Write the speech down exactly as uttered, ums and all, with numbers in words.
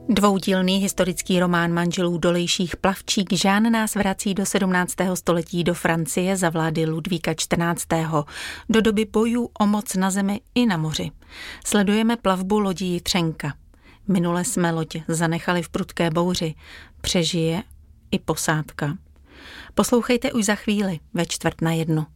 Dvoudílný historický román manželů Dolejších Plavčík Žán nás vrací do sedmnáctého století do Francie za vlády Ludvíka čtrnáctého. do doby bojů o moc na zemi i na moři. Sledujeme plavbu lodí Jitřenka. Minule jsme loď zanechali v prudké bouři. Přežije i posádka. Poslouchejte už za chvíli ve čtvrt na jednu.